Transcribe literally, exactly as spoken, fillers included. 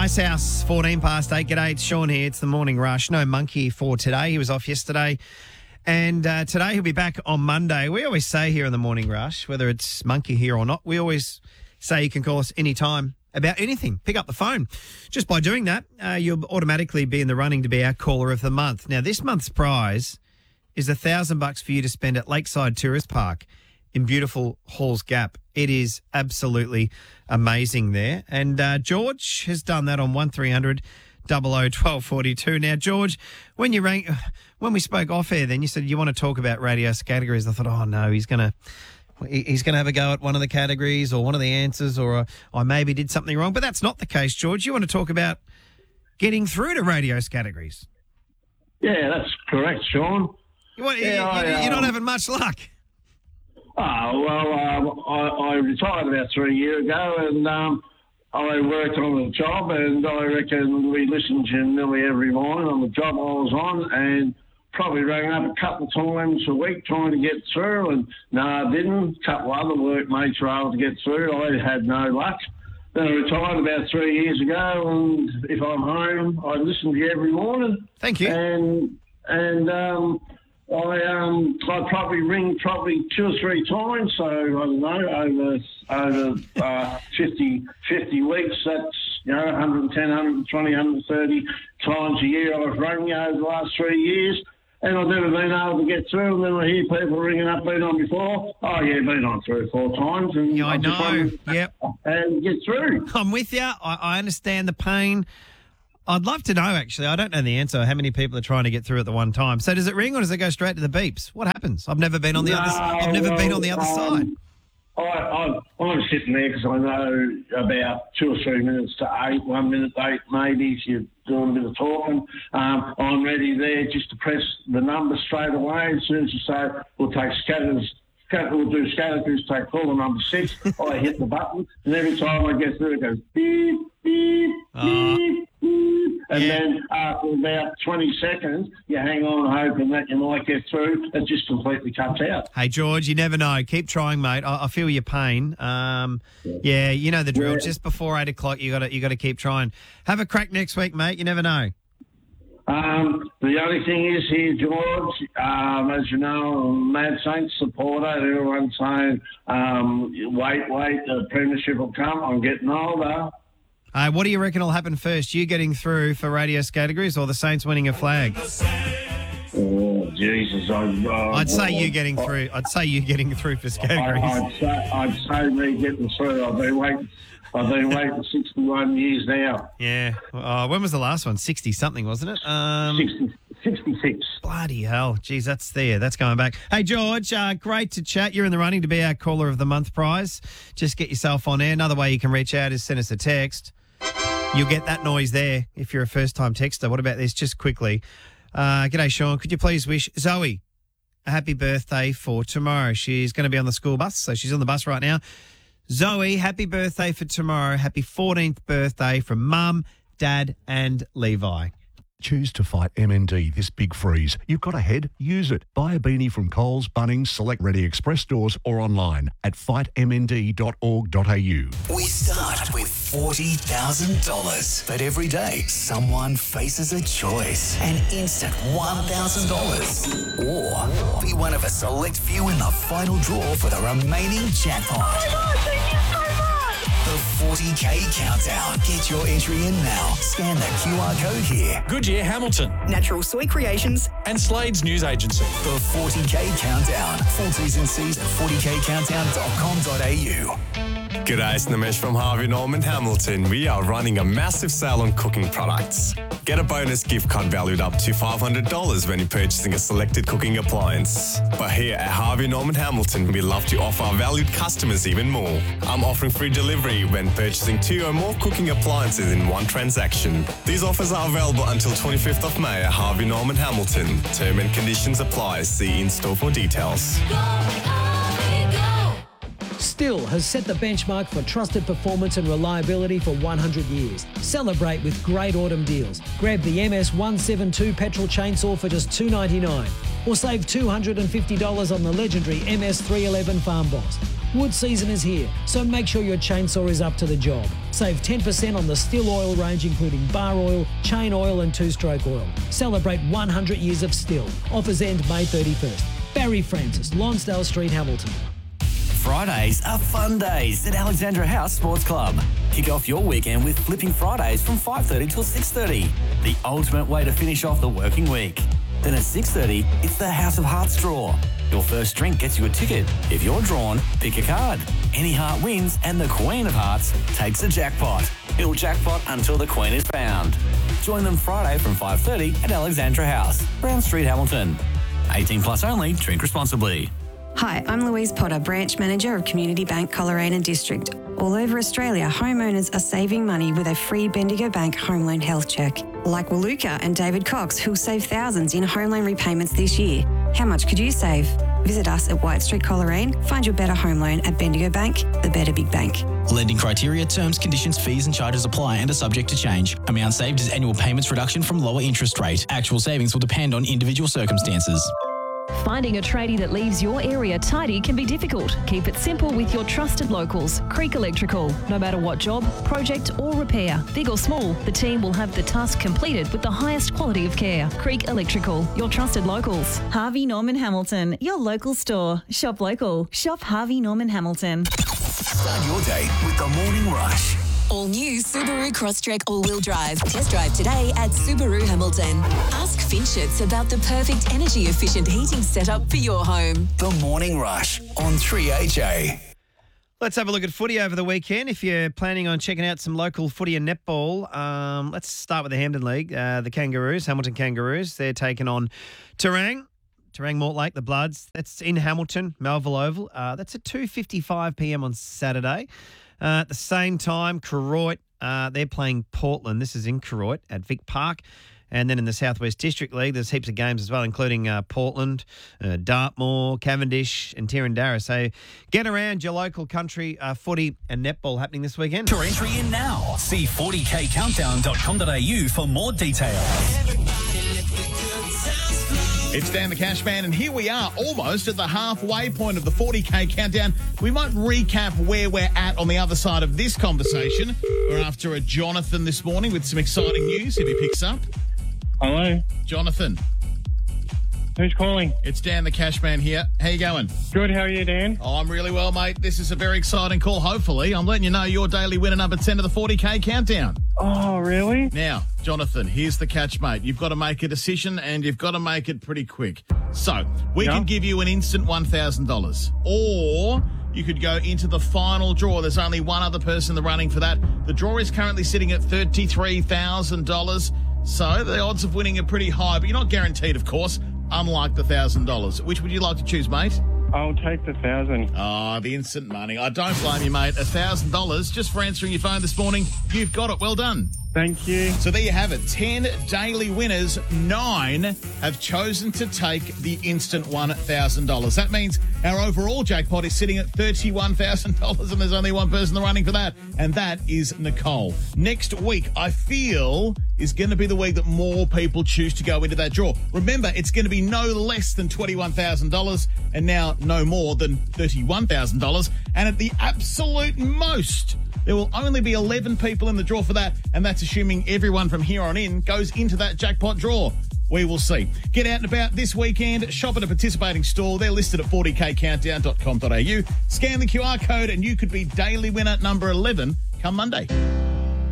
Icehouse, fourteen past eight. G'day, it's Sean here. It's the Morning Rush. No Monkey for today. He was off yesterday. And uh, today he'll be back on Monday. We always say here in the Morning Rush, whether it's Monkey here or not, we always say you can call us anytime about anything. Pick up the phone. Just by doing that, uh, you'll automatically be in the running to be our caller of the month. Now, this month's prize is a thousand bucks for you to spend at Lakeside Tourist Park in beautiful Halls Gap. It is absolutely amazing there. And uh, George has done that on one three hundred double oh twelve forty-two. Now, George, when you rang, when we spoke off air, then you said you want to talk about radio categories. I thought, oh no, he's going to he's going to have a go at one of the categories or one of the answers, or uh, I maybe did something wrong. But that's not the case, George. You want to talk about getting through to radio categories. Yeah, that's correct, Sean. You want, yeah, you, I, you're um, not having much luck. Oh, well, um, I, I retired about three years ago, and um, I worked on the job, and I reckon we listened to you nearly every morning on the job I was on, and probably rang up a couple of times a week trying to get through, and no, I didn't. A couple of other workmates were able to get through. I had no luck. Then I retired about three years ago, and if I'm home, I listen to you every morning. Thank you. And, and um, I um I probably ring probably two or three times, so I don't know, over over uh, fifty, fifty weeks, that's, you know, one ten, one twenty, one thirty times a year I've rung you over the last three years, and I've never been able to get through. And then I hear people ringing up, been on before. Oh yeah, been on three or four times, and Yeah, I I just know. want to- Yep. and get through. I'm with you. I, I understand the pain. I'd love to know, actually. I don't know the answer, how many people are trying to get through at the one time. So does it ring or does it go straight to the beeps? What happens? I've never been on the No, other I've never well, been on the other um, side. I, I, I'm sitting there because I know about two or three minutes to eight, one minute to eight maybe, if you're doing a bit of talking. Um, I'm ready there just to press the number straight away. As soon as you say, we'll take scatters, scatter, we'll do scatters, take caller number six, I hit the button, and every time I get through it goes beep, beep, Uh, beep, beep. And yeah. then after about twenty seconds, you hang on hoping that you might get through. It just completely cuts out. Hey, George, you never know. Keep trying, mate. I, I feel your pain. Um, yeah, you know the drill. Yeah. Just before eight o'clock, you got to you got to keep trying. Have a crack next week, mate. You never know. Um, the only thing is here, George, um, as you know, I'm a Mad Saints supporter. Everyone's saying, um, wait, wait, the premiership will come. I'm getting older. Uh, what do you reckon will happen first? You getting through for radio categories or the Saints winning a flag? Oh, Jesus. I, uh, I'd say you getting through. I'd say you getting through for I, categories. I'd, say, I'd say me getting through. I've been waiting. I've been waiting sixty-one years now. Yeah. Uh, when was the last one? sixty something, wasn't it? Um, sixty, sixty-six. Bloody hell. Geez, that's there. That's going back. Hey, George, uh, great to chat. You're in the running to be our Caller of the Month prize. Just get yourself on air. Another way you can reach out is send us a text. You'll get that noise there if you're a first-time texter. What about this? Just quickly. Uh, g'day, Sean. Could you please wish Zoe a happy birthday for tomorrow? She's going to be on the school bus, so she's on the bus right now. Zoe, happy birthday for tomorrow. Happy fourteenth birthday from Mum, Dad and Levi. Choose to fight M N D this big freeze. You've got a head, use it. Buy a beanie from Coles, Bunnings, Select Ready Express stores or online at fight m n d dot org dot a u. We start with forty thousand dollars. But every day, someone faces a choice. An instant one thousand dollars. Or be one of a select few in the final draw for the remaining jackpot. Oh my God, thank you so much. The forty K Countdown. Get your entry in now. Scan the Q R code here. Goodyear Hamilton Natural Soy Creations. and Slade's News Agency. The forty K Countdown. Full T's and C's at forty k countdown dot com dot a u. G'day, it's Nimesh from Harvey Norman Hamilton. We are running a massive sale on cooking products. Get a bonus gift card valued up to five hundred dollars when you're purchasing a selected cooking appliance. But here at Harvey Norman Hamilton, we love to offer our valued customers even more. I'm offering free delivery when purchasing two or more cooking appliances in one transaction. These offers are available until twenty-fifth of May at Harvey Norman Hamilton. Term and conditions apply. See in-store for details. Still has set the benchmark for trusted performance and reliability for one hundred years. Celebrate with great autumn deals. Grab the M S one seventy-two petrol chainsaw for just two dollars ninety-nine or save two hundred fifty dollars on the legendary M S three eleven Farm Boss. Wood season is here, so make sure your chainsaw is up to the job. Save ten percent on the Still oil range, including bar oil, chain oil and two-stroke oil. Celebrate one hundred years of Still. Offers end May thirty-first. Barry Francis, Lonsdale Street, Hamilton. Fridays are fun days at Alexandra House Sports Club. Kick off your weekend with Flipping Fridays from five thirty till six thirty. The ultimate way to finish off the working week. Then at six thirty, it's the House of Hearts draw. Your first drink gets you a ticket. If you're drawn, pick a card. Any heart wins and the Queen of Hearts takes the jackpot. It'll jackpot until the Queen is found. Join them Friday from five thirty at Alexandra House, Brown Street, Hamilton. eighteen plus only, drink responsibly. Hi, I'm Louise Potter, Branch Manager of Community Bank Coleraine District. All over Australia, homeowners are saving money with a free Bendigo Bank Home Loan Health Check. Like Waluka and David Cox, who'll save thousands in home loan repayments this year. How much could you save? Visit us at White Street, Coleraine. Find your better home loan at Bendigo Bank, the better big bank. Lending criteria, terms, conditions, fees and charges apply and are subject to change. Amount saved is annual payments reduction from lower interest rate. Actual savings will depend on individual circumstances. Finding a tradie that leaves your area tidy can be difficult. Keep it simple with your trusted locals, Creek Electrical. No matter what job, project or repair, big or small, the team will have the task completed with the highest quality of care. Creek Electrical, your trusted locals. Harvey Norman Hamilton, your local store. Shop local. Shop Harvey Norman Hamilton. Start your day with the Morning Rush. All new Subaru Crosstrek all-wheel drive. Test drive today at Subaru Hamilton. Ask Finchits about the perfect energy-efficient heating setup for your home. The Morning Rush on three H A. Let's have a look at footy over the weekend. If you're planning on checking out some local footy and netball, um, let's start with the Hampden League. Uh, the Kangaroos, Hamilton Kangaroos, they're taking on Terang. Terang Mortlake, the Bloods. That's in Hamilton, Melville Oval. Uh, that's at two fifty-five p.m. on Saturday. Uh, at the same time, Koroit, uh, they're playing Portland. This is in Koroit at Vic Park. And then in the Southwest District League, there's heaps of games as well, including uh, Portland, uh, Dartmoor, Cavendish and Tirrandara. So get around your local country uh, footy and netball happening this weekend. Your entry in now. See forty k countdown dot com dot a u for more details. It's Dan the Cashman, and here we are almost at the halfway point of the forty k countdown. We might recap where we're at on the other side of this conversation. We're after a Jonathan this morning with some exciting news, if he picks up. Hello. Jonathan. Who's calling? It's Dan the Cashman here. How you going? Good, how are you, Dan? Oh, I'm really well, mate. This is a very exciting call, hopefully. I'm letting you know your daily winner number ten of the forty k countdown. Oh, really? Now, Jonathan, here's the catch, mate. You've got to make a decision, and you've got to make it pretty quick. So, we yeah. can give you an instant one thousand dollars, or you could go into the final draw. There's only one other person in the running for that. The draw is currently sitting at thirty-three thousand dollars, so the odds of winning are pretty high, but you're not guaranteed, of course, unlike the one thousand dollars. Which would you like to choose, mate? I'll take the thousand. Ah, oh, the instant money. I don't blame you, mate. A thousand dollars just for answering your phone this morning. You've got it. Well done. Thank you. So there you have it. Ten daily winners. Nine have chosen to take the instant one thousand dollars. That means our overall jackpot is sitting at thirty-one thousand dollars, and there's only one person in the running for that, and that is Nicole. Next week, I feel, is going to be the week that more people choose to go into that draw. Remember, it's going to be no less than twenty-one thousand dollars, and now no more than thirty-one thousand dollars. And at the absolute most, there will only be eleven people in the draw for that, and that's assuming everyone from here on in goes into that jackpot draw. We will see. Get out and about this weekend. Shop at a participating store. They're listed at forty k countdown dot com dot a u. Scan the Q R code and you could be daily winner number eleven come Monday.